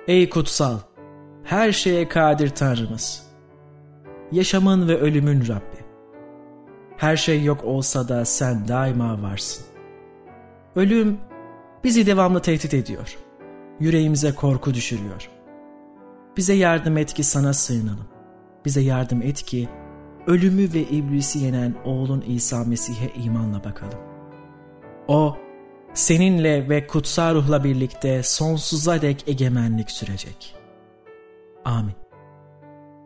Ey kutsal, her şeye kadir Tanrımız, yaşamın ve ölümün Rabbi. Her şey yok olsa da sen daima varsın. Ölüm bizi devamlı tehdit ediyor. Yüreğimize korku düşürüyor. Bize yardım et ki sana sığınalım. Bize yardım et ki ölümü ve iblisi yenen oğlun İsa Mesih'e imanla bakalım. O, seninle ve kutsal ruhla birlikte sonsuza dek egemenlik sürecek. Amin.